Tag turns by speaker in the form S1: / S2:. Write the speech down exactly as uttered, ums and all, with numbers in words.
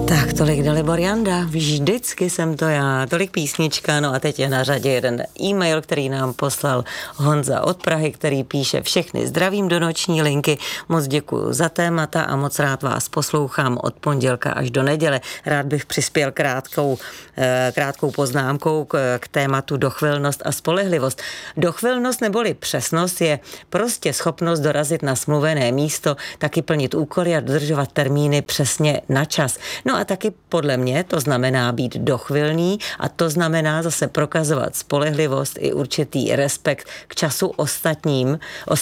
S1: Tak tolik Dalibor Janda, vždycky jsem to já, tolik písnička, no a teď je na řadě jeden e-mail, který nám poslal Honza od Prahy, který píše: všechny zdravím do noční linky, moc děkuju za témata a moc rád vás poslouchám od pondělka až do neděle. Rád bych přispěl krátkou, krátkou poznámkou k, k tématu dochvilnost a spolehlivost. Dochvilnost neboli přesnost je prostě schopnost dorazit na smluvené místo, taky plnit úkoly a dodržovat termíny přesně na čas. No a taky podle mě to znamená být dochvilný a to znamená zase prokazovat spolehlivost i určitý respekt k času ostatním,